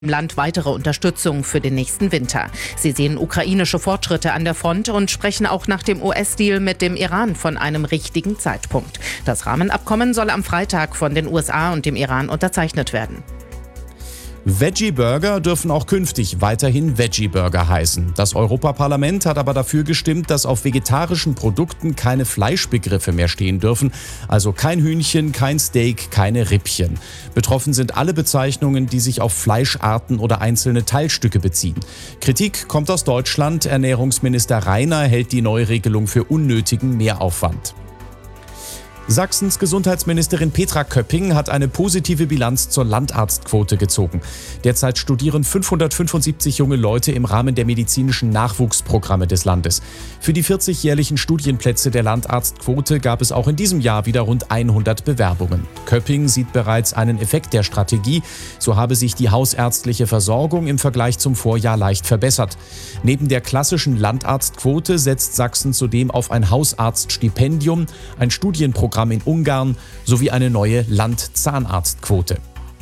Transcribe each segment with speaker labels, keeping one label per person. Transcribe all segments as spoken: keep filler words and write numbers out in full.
Speaker 1: Land weitere Unterstützung für den nächsten Winter. Sie sehen ukrainische Fortschritte an der Front und sprechen auch nach dem U S-Deal mit dem Iran von einem richtigen Zeitpunkt. Das Rahmenabkommen soll am Freitag von den U S A und dem Iran unterzeichnet werden.
Speaker 2: Veggie-Burger dürfen auch künftig weiterhin Veggie-Burger heißen. Das Europaparlament hat aber dafür gestimmt, dass auf vegetarischen Produkten keine Fleischbegriffe mehr stehen dürfen. Also kein Hühnchen, kein Steak, keine Rippchen. Betroffen sind alle Bezeichnungen, die sich auf Fleischarten oder einzelne Teilstücke beziehen. Kritik kommt aus Deutschland. Ernährungsminister Rainer hält die Neuregelung für unnötigen Mehraufwand. Sachsens Gesundheitsministerin Petra Köpping hat eine positive Bilanz zur Landarztquote gezogen. Derzeit studieren fünfhundertfünfundsiebzig junge Leute im Rahmen der medizinischen Nachwuchsprogramme des Landes. Für die vierzig jährlichen Studienplätze der Landarztquote gab es auch in diesem Jahr wieder rund hundert Bewerbungen. Köpping sieht bereits einen Effekt der Strategie. So habe sich die hausärztliche Versorgung im Vergleich zum Vorjahr leicht verbessert. Neben der klassischen Landarztquote setzt Sachsen zudem auf ein Hausarztstipendium, ein Studienprogramm in Ungarn sowie eine neue Landzahnarztquote.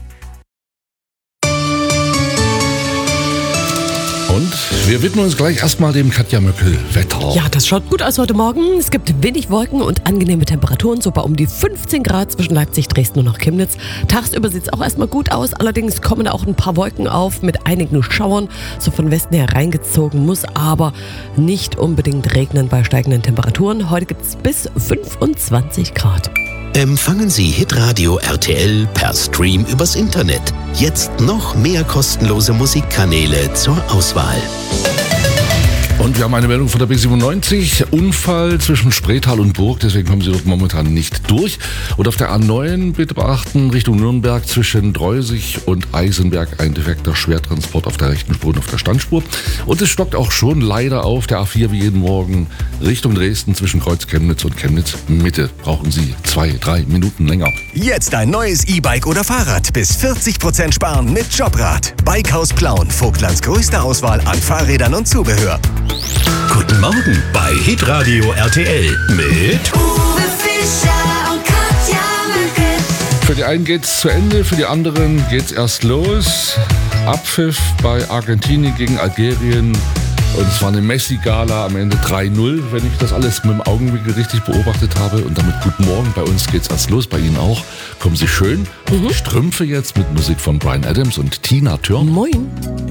Speaker 3: Und wir widmen uns gleich erstmal dem Katja Möckel-Wetter.
Speaker 4: Ja, das schaut gut aus heute Morgen. Es gibt wenig Wolken und angenehme Temperaturen, so bei um die fünfzehn Grad zwischen Leipzig, Dresden und noch Chemnitz. Tagsüber sieht es auch erstmal gut aus, allerdings kommen da auch ein paar Wolken auf mit einigen Schauern, so von Westen her reingezogen, muss aber nicht unbedingt regnen bei steigenden Temperaturen. Heute gibt es bis fünfundzwanzig Grad.
Speaker 5: Empfangen Sie Hitradio R T L per Stream übers Internet. Jetzt noch mehr kostenlose Musikkanäle zur Auswahl.
Speaker 3: Und wir haben eine Meldung von der B siebenundneunzig. Unfall zwischen Spreetal und Burg, deswegen kommen Sie dort momentan nicht durch. Und auf der A neun bitte beachten, Richtung Nürnberg zwischen Dreusig und Eisenberg ein defekter Schwertransport auf der rechten Spur und auf der Standspur. Und es stockt auch schon leider auf der A vier wie jeden Morgen Richtung Dresden zwischen Kreuz Chemnitz und Chemnitz Mitte. Brauchen Sie zwei, drei Minuten länger.
Speaker 6: Jetzt ein neues E-Bike oder Fahrrad. Bis vierzig Prozent sparen mit Jobrad. Bikehaus Plauen, Vogtlands größte Auswahl an Fahrrädern und Zubehör.
Speaker 5: Guten Morgen bei Hitradio R T L mit
Speaker 7: Uwe Fischer und Katja Möckel.
Speaker 3: Für die einen geht's zu Ende, für die anderen geht's erst los. Abpfiff bei Argentinien gegen Algerien. Und es war eine Messi-Gala, am Ende drei null, wenn ich das alles mit dem Augenwinkel richtig beobachtet habe. Und damit guten Morgen, bei uns geht's erst los, bei Ihnen auch. Kommen Sie schön auf die Strümpfe jetzt mit Musik von Bryan Adams und Tina Turner.
Speaker 4: Moin.